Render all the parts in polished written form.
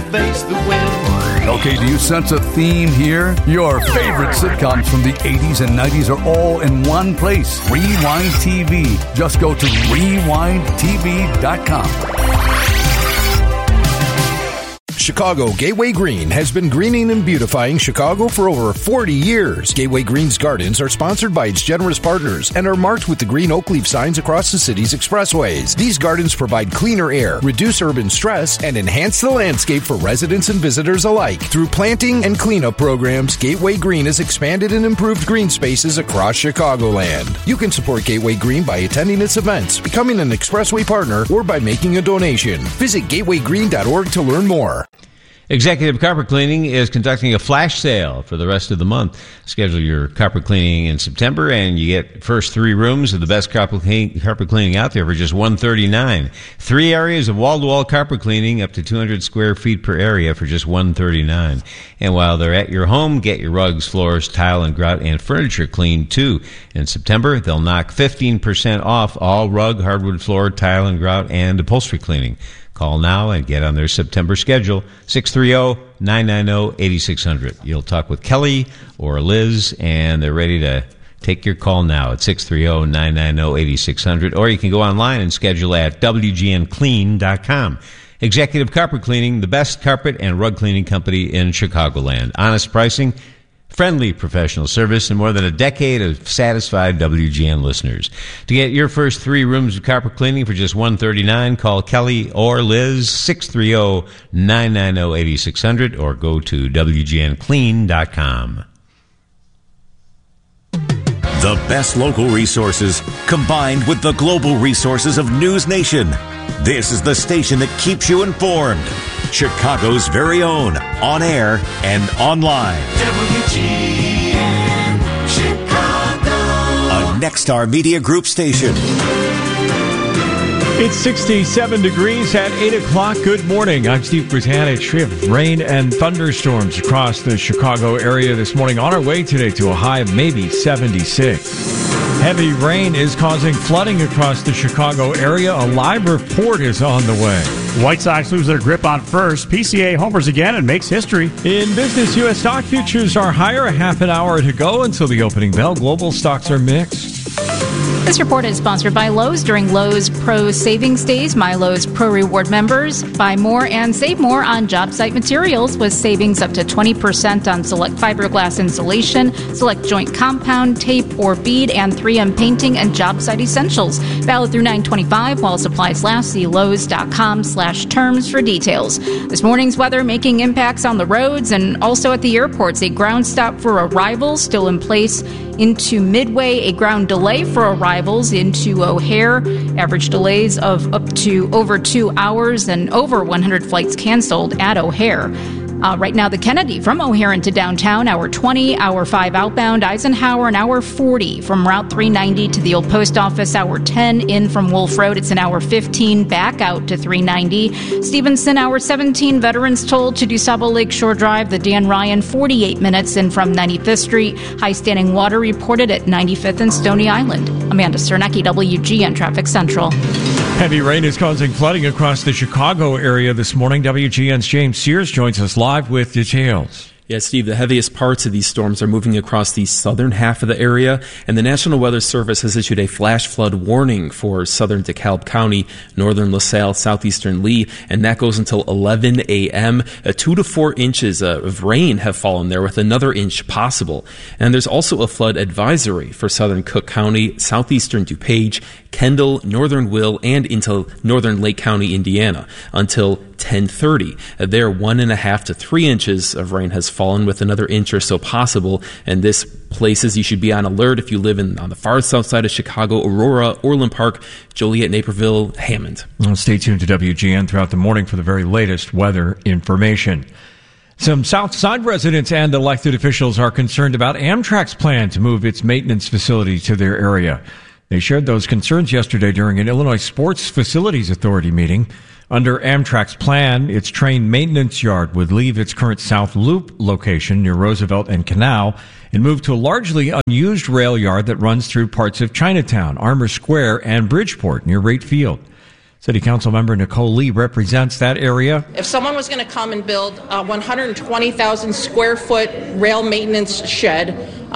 face the wind. Okay, do you sense a theme here? Your favorite sitcoms from the 80s and 90s are all in one place. Rewind TV. Just go to rewindtv.com. Chicago Gateway Green has been greening and beautifying Chicago for over 40 years. Gateway Green's gardens are sponsored by its generous partners and are marked with the green oak leaf signs across the city's expressways. These gardens provide cleaner air, reduce urban stress, and enhance the landscape for residents and visitors alike. Through planting and cleanup programs, Gateway Green has expanded and improved green spaces across Chicagoland. You can support Gateway Green by attending its events, becoming an expressway partner, or by making a donation. Visit gatewaygreen.org to learn more. Executive Carpet Cleaning is conducting a flash sale for the rest of the month. Schedule your carpet cleaning in September, and you get first 3 rooms of the best carpet cleaning out there for just $139. 3 areas of wall-to-wall carpet cleaning, up to 200 square feet per area for just $139. And while they're at your home, get your rugs, floors, tile, and grout, and furniture cleaned, too. In September, they'll knock 15% off all rug, hardwood floor, tile, and grout, and upholstery cleaning. Call now and get on their September schedule, 630-990-8600. You'll talk with Kelly or Liz, and they're ready to take your call now at 630-990-8600. Or you can go online and schedule at wgnclean.com. Executive Carpet Cleaning, the best carpet and rug cleaning company in Chicagoland. Honest pricing, friendly professional service, and more than a decade of satisfied WGN listeners. To get your first 3 rooms of carpet cleaning for just $139, call Kelly or Liz, 630-990-8600, or go to WGNclean.com. The best local resources combined with the global resources of News Nation. This is the station that keeps you informed. Chicago's very own, on air and online. WGN Chicago. A Nexstar Media Group station. It's 67 degrees at 8 o'clock. Good morning. I'm Steve Britanich. We have rain and thunderstorms across the Chicago area this morning. On our way today to a high of maybe 76. Heavy rain is causing flooding across the Chicago area. A live report is on the way. White Sox lose their grip on first. PCA homers again and makes history. In business, U.S. stock futures are higher. A half an hour to go until the opening bell. Global stocks are mixed. This report is sponsored by Lowe's. During Lowe's Pro Savings Days, My Lowe's Pro Reward members buy more and save more on job site materials with savings up to 20% on select fiberglass insulation, select joint compound, tape or bead, and 3M painting and job site essentials. Valid through 9/25 while supplies last. See Lowe's.com/terms for details. This morning's weather making impacts on the roads and also at the airports. A ground stop for arrivals still in place into Midway. A ground delay for arrivals into O'Hare. Average delays of up to over 2 hours and over 100 flights canceled at O'Hare. Right now, the Kennedy from O'Hare into downtown, hour 20, hour 5 outbound, Eisenhower, an hour 40 from Route 390 to the old post office, hour 10 in from Wolf Road. It's an hour 15 back out to 390. Stevenson, hour 17, Veterans Toll to DuSable Lakeshore Drive, the Dan Ryan, 48 minutes in from 95th Street. High standing water reported at 95th and Stony Island. Amanda Cernecki, WGN Traffic Central. Heavy rain is causing flooding across the Chicago area this morning. WGN's James Sears joins us live with details. Yeah, Steve, the heaviest parts of these storms are moving across the southern half of the area, and the National Weather Service has issued a flash flood warning for southern DeKalb County, northern LaSalle, southeastern Lee, and that goes until 11 a.m. 2 to 4 inches of rain have fallen there, with another inch possible. And there's also a flood advisory for southern Cook County, southeastern DuPage, Kendall, northern Will, and into northern Lake County, Indiana, until 10:30. There, 1.5 to 3 inches of rain has fallen, with another inch or so possible. And this places you should be on alert if you live on the far south side of Chicago: Aurora, Orland Park, Joliet, Naperville, Hammond. Well, stay tuned to WGN throughout the morning for the very latest weather information. Some South Side residents and elected officials are concerned about Amtrak's plan to move its maintenance facility to their area. They shared those concerns yesterday during an Illinois Sports Facilities Authority meeting. Under Amtrak's plan, its train maintenance yard would leave its current South Loop location near Roosevelt and Canal and move to a largely unused rail yard that runs through parts of Chinatown, Armour Square, and Bridgeport near Rate Field. City Council member Nicole Lee represents that area. If someone was going to come and build a 120,000 square foot rail maintenance shed,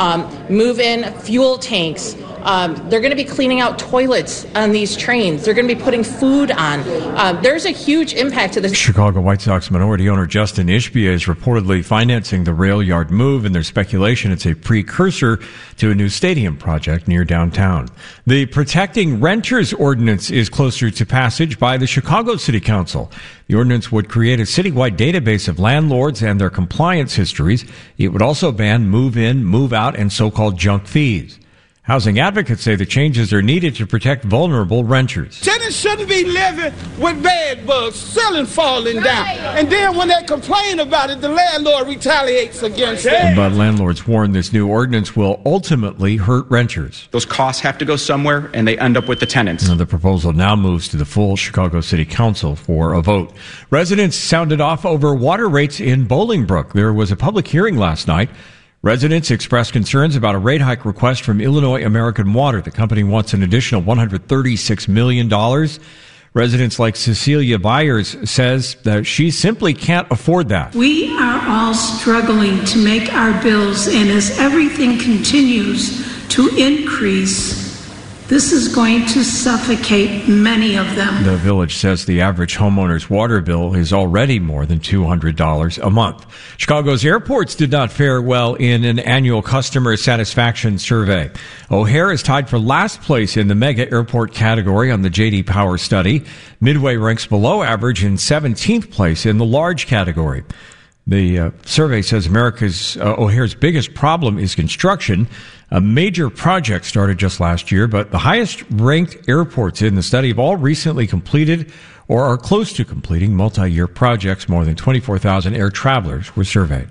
move in fuel tanks, they're going to be cleaning out toilets on these trains. They're going to be putting food on. There's a huge impact to this. Chicago White Sox minority owner Justin Ishbia is reportedly financing the rail yard move, and there's speculation it's a precursor to a new stadium project near downtown. The Protecting Renters Ordinance is closer to passage by the Chicago City Council. The ordinance would create a citywide database of landlords and their compliance histories. It would also ban move-in, move-out, and so-called junk fees. Housing advocates say the changes are needed to protect vulnerable renters. Tenants shouldn't be living with bed bugs, ceiling falling down. And then when they complain about it, the landlord retaliates against them. But landlords warn this new ordinance will ultimately hurt renters. Those costs have to go somewhere, and they end up with the tenants. The proposal now moves to the full Chicago City Council for a vote. Residents sounded off over water rates in Bolingbrook. There was a public hearing last night. Residents expressed concerns about a rate hike request from Illinois American Water. The company wants an additional $136 million. Residents like Cecilia Byers says that she simply can't afford that. We are all struggling to make our bills, and as everything continues to increase, this is going to suffocate many of them. The Village says the average homeowner's water bill is already more than $200 a month. Chicago's airports did not fare well in an annual customer satisfaction survey. O'Hare is tied for last place in the mega airport category on the J.D. Power study. Midway ranks below average in 17th place in the large category. The survey says O'Hare's biggest problem is construction. A major project started just last year, but the highest ranked airports in the study have all recently completed or are close to completing multi-year projects. More than 24,000 air travelers were surveyed.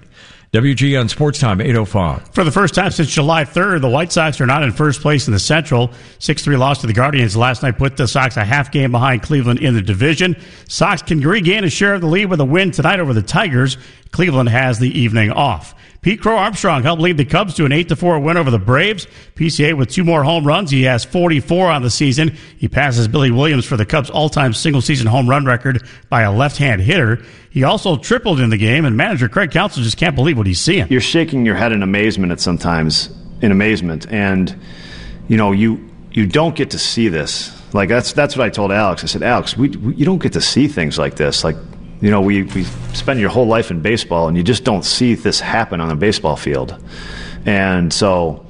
WGN Sports Time, 8:05. For the first time since July 3rd, the White Sox are not in first place in the Central. 6-3 loss to the Guardians last night put the Sox a half game behind Cleveland in the division. Sox can regain a share of the lead with a win tonight over the Tigers. Cleveland has the evening off. Pete Crow Armstrong helped lead the Cubs to an 8-4 win over the Braves. PCA with 2 more home runs. He has 44 on the season. He passes Billy Williams for the Cubs' all-time single-season home run record by a left-hand hitter. He also tripled in the game, and manager Craig Counsell just can't believe what he's seeing. You're shaking your head in amazement and you know, you don't get to see this. Like that's what I told Alex. I said, Alex, you don't get to see things like this. Like, you know, we spend your whole life in baseball, and you just don't see this happen on a baseball field. And so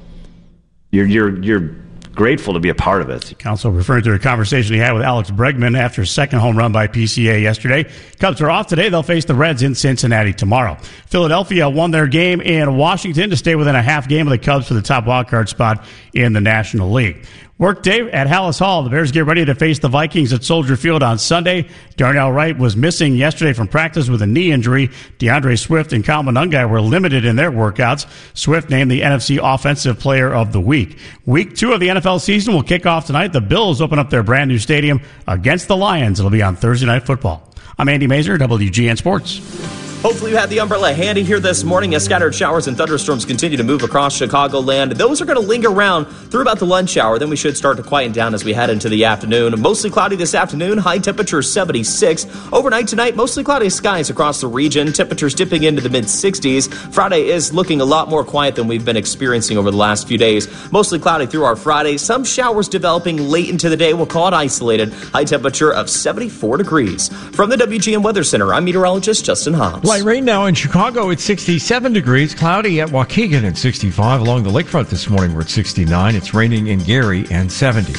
you're grateful to be a part of it. Counsell referring to a conversation he had with Alex Bregman after his second home run by PCA yesterday. Cubs are off today. They'll face the Reds in Cincinnati tomorrow. Philadelphia won their game in Washington to stay within a half game of the Cubs for the top wildcard spot in the National League. Workday at Hallis Hall. The Bears get ready to face the Vikings at Soldier Field on Sunday. Darnell Wright was missing yesterday from practice with a knee injury. DeAndre Swift and Kyle Monungai were limited in their workouts. Swift named the NFC Offensive Player of the Week. Week 2 of the NFL season will kick off tonight. The Bills open up their brand new stadium against the Lions. It'll be on Thursday Night Football. I'm Andy Mazur, WGN Sports. Hopefully you had the umbrella handy here this morning as scattered showers and thunderstorms continue to move across Chicagoland. Those are going to linger around through about the lunch hour. Then we should start to quieten down as we head into the afternoon. Mostly cloudy this afternoon. High temperature 76. Overnight tonight, mostly cloudy skies across the region. Temperatures dipping into the mid-60s. Friday is looking a lot more quiet than we've been experiencing over the last few days. Mostly cloudy through our Friday. Some showers developing late into the day. We'll call it isolated. High temperature of 74 degrees. From the WGN Weather Center, I'm meteorologist Justin Hobbs. Light rain now in Chicago at 67 degrees. Cloudy at Waukegan at 65. Along the lakefront this morning, we're at 69. It's raining in Gary and 70.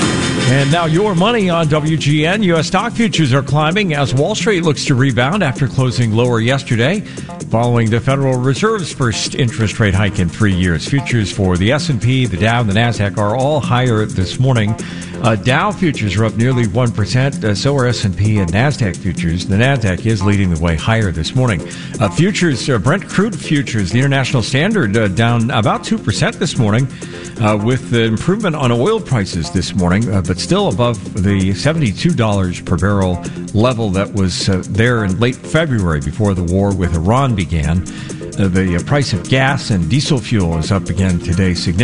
And now your money on WGN. U.S. stock futures are climbing as Wall Street looks to rebound after closing lower yesterday, following the Federal Reserve's first interest rate hike in 3 years. Futures for the S&P, the Dow, and the NASDAQ are all higher this morning. Dow futures are up nearly 1%. So are S&P and NASDAQ futures. The NASDAQ is leading the way higher this morning. Futures, Brent crude futures, the International Standard down about 2% this morning, with the improvement on oil prices this morning, but still above the $72 per barrel level that was there in late February before the war with Iran began. The price of gas and diesel fuel is up again today significantly.